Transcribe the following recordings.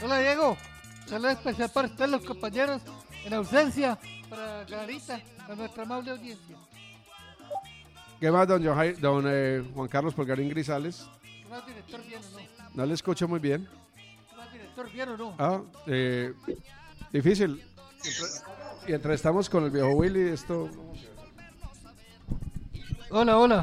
Hola Diego, saludo especial para ustedes los compañeros en ausencia, para Clarita, para nuestra amable audiencia. ¿Qué más, Juan Carlos Polgarín Grisales? ¿Qué más, director, bien o no? No le escucho muy bien. ¿Qué más, director, bien o no? Difícil. Y entrevistamos con el viejo Willy, esto... Hola.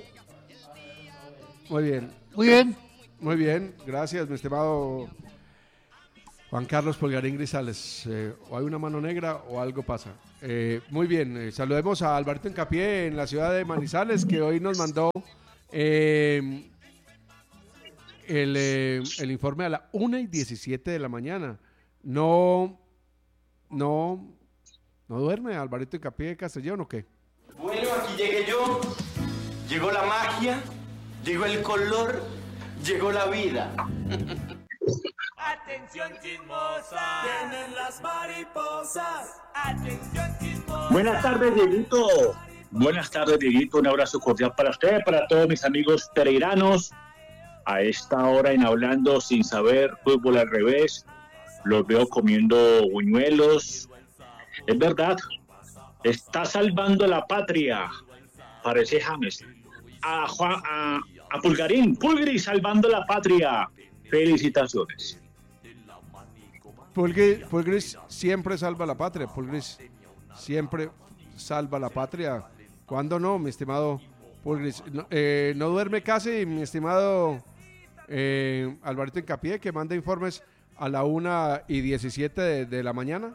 Muy bien. Muy bien. Muy bien, gracias, mi estimado Juan Carlos Polgarín Grisales. O hay una mano negra o algo pasa. Muy bien, saludemos a Alberto Encapié en la ciudad de Manizales, que hoy nos mandó el informe a la 1:17 de la mañana. No duerme Alberto Encapié de Castellón, ¿o qué? Bueno, aquí llegué yo. Llegó la magia, llegó el color, llegó la vida. Atención chismosa, vienen las mariposas. Atención chismosa. Buenas tardes, Dieguito. Buenas tardes, Dieguito. Un abrazo cordial para usted, para todos mis amigos pereiranos. A esta hora en Hablando Sin Saber, Fútbol al Revés, los veo comiendo buñuelos. Es verdad, está salvando la patria. Parece James. A Pulgari salvando la patria. Felicitaciones. Pulgris siempre salva la patria. Pulgris siempre salva la patria. ¿Cuándo no, mi estimado Pulgris? No duerme casi, mi estimado Alvarito Encapié, que manda informes a la 1:17 de la mañana.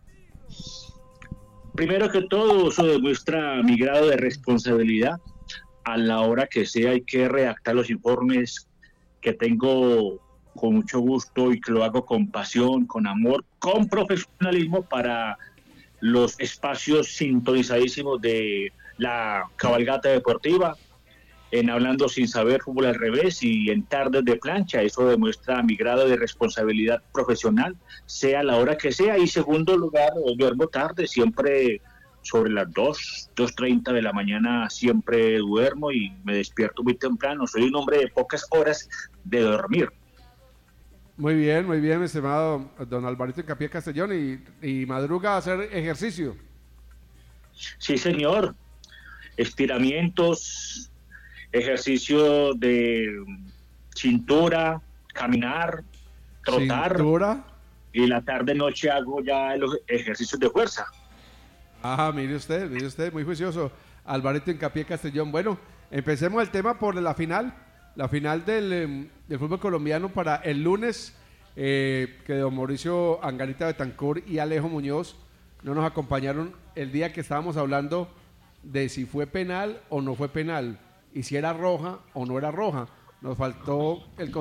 Primero que todo, eso demuestra mi grado de responsabilidad. A la hora que sea hay que redactar los informes que tengo con mucho gusto y que lo hago con pasión, con amor, con profesionalismo para los espacios sintonizadísimos de la cabalgata deportiva, en Hablando Sin Saber, Fútbol al Revés y en Tardes de Plancha. Eso demuestra mi grado de responsabilidad profesional, sea la hora que sea. Y segundo lugar, duermo tarde, siempre sobre las 2:30 de la mañana siempre duermo y me despierto muy temprano. Soy un hombre de pocas horas de dormir. Muy bien, mi estimado don Alvarito Encapié Castellón, y madruga a hacer ejercicio. Sí, señor. Estiramientos, ejercicio de cintura, caminar, trotar. ¿Cintura? Y la tarde-noche hago ya los ejercicios de fuerza. Mire usted, muy juicioso, Alvarito Encapié Castellón. Bueno, empecemos el tema por la final del fútbol colombiano para el lunes, que don Mauricio Angarita Betancur y Alejo Muñoz no nos acompañaron el día que estábamos hablando de si fue penal o no fue penal, y si era roja o no era roja. Nos faltaron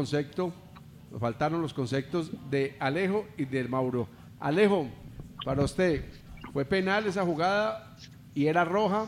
los conceptos de Alejo y de Mauro. Alejo, para usted, ¿fue penal esa jugada y era roja?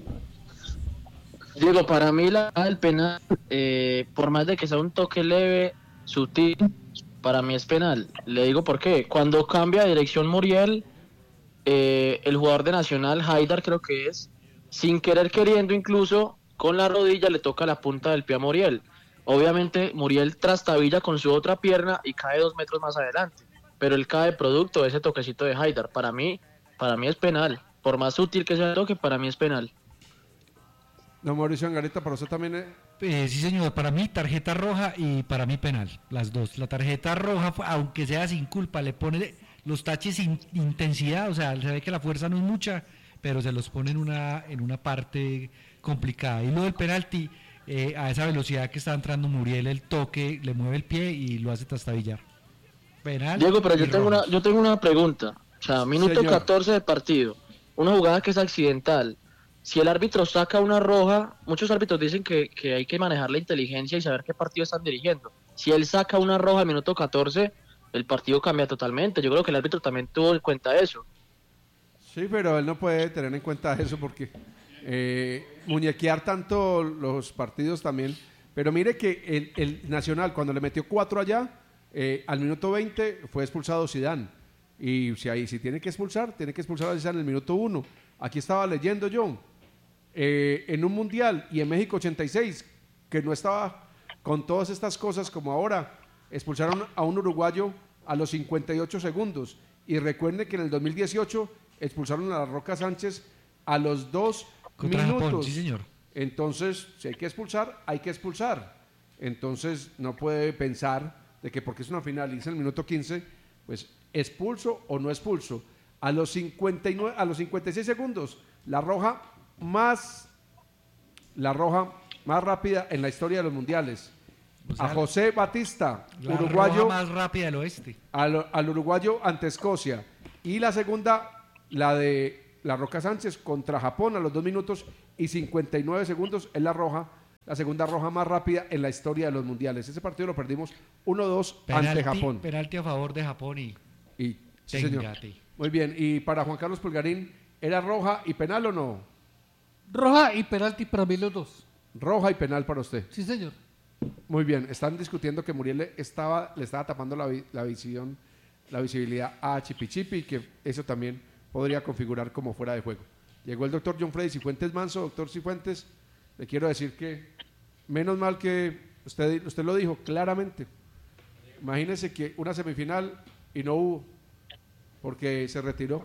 Diego, para mí el penal, por más de que sea un toque leve, sutil, para mí es penal. Le digo por qué. Cuando cambia de dirección Muriel, el jugador de Nacional, Haidar creo que es, sin querer queriendo incluso, con la rodilla le toca la punta del pie a Muriel. Obviamente Muriel trastabilla con su otra pierna y cae 2 metros más adelante, pero él cae producto de ese toquecito de Haidar. Para mí es penal. Por más sutil que sea el toque, para mí es penal. No, Mauricio Angarita, para usted también. Sí, señor, para mí tarjeta roja y para mí penal, las dos. La tarjeta roja, aunque sea sin culpa, le pone los taches sin intensidad, o sea, se ve que la fuerza no es mucha, pero se los pone en una parte complicada. Y lo del penalti, a esa velocidad que está entrando Muriel, el toque, le mueve el pie y lo hace trastabillar. Penal. Diego, pero yo tengo una pregunta. O sea, minuto Señor. 14 de partido, una jugada que es accidental. Si el árbitro saca una roja, muchos árbitros dicen que hay que manejar la inteligencia y saber qué partido están dirigiendo. Si él saca una roja al minuto 14, el partido cambia totalmente. Yo creo que el árbitro también tuvo en cuenta eso. Sí, pero él no puede tener en cuenta eso porque muñequear tanto los partidos también. Pero mire que el Nacional, cuando le metió 4 allá, al minuto 20 fue expulsado Zidane. Y si tiene que expulsar a Zidane en el minuto 1. Aquí estaba leyendo yo, en un mundial y en México 86, que no estaba con todas estas cosas como ahora, expulsaron a un uruguayo a los 58 segundos. Y recuerden que en el 2018 expulsaron a la Roca Sánchez a los 2 Contra minutos. Japón, sí, señor. Entonces, si hay que expulsar, hay que expulsar. Entonces, no puede pensar de que porque es una final y es en el minuto 15, pues expulso o no expulso. A los 56 segundos, la roja más rápida en la historia de los mundiales. O sea, a José Batista, La uruguayo, roja más rápida del oeste. al uruguayo ante Escocia. Y la segunda, la de la Roca Sánchez contra Japón a los 2 minutos y 59 segundos, es la segunda roja más rápida en la historia de los mundiales. Ese partido lo perdimos 1-2 ante Japón. Penalti a favor de Japón Y, sí, señor. Muy bien, y para Juan Carlos Pulgarín, ¿era roja y penal o no? Roja y penalti para mí los dos. Roja y penal para usted. Sí, señor. Muy bien, están discutiendo que Muriel le estaba tapando la visibilidad a Chipi y que eso también podría configurar como fuera de juego. Llegó el doctor John Freddy Cifuentes Manso. Doctor Cifuentes, le quiero decir que menos mal que usted lo dijo claramente. Imagínese que una semifinal y no hubo, porque se retiró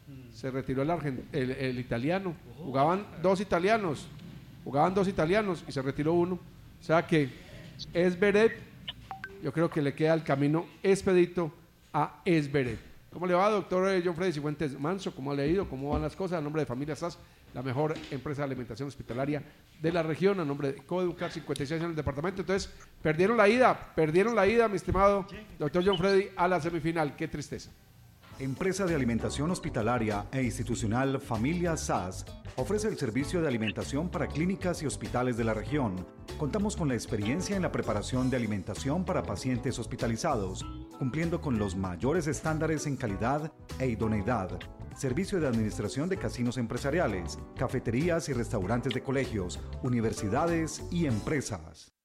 el italiano. Jugaban dos italianos y se retiró uno. O sea que Esberet, yo creo que le queda el camino expedito a Esberet. ¿Cómo le va, doctor John Freddy Cifuentes Manso? ¿Cómo ha leído? ¿Cómo van las cosas? A nombre de Familia SAS, la mejor empresa de alimentación hospitalaria de la región, a nombre de Coeducar, 56 años en el departamento. Entonces, perdieron la ida, mi estimado doctor John Freddy, a la semifinal. Qué tristeza. Empresa de alimentación hospitalaria e institucional Familia SAS ofrece el servicio de alimentación para clínicas y hospitales de la región. Contamos con la experiencia en la preparación de alimentación para pacientes hospitalizados, cumpliendo con los mayores estándares en calidad e idoneidad. Servicio de administración de casinos empresariales, cafeterías y restaurantes de colegios, universidades y empresas.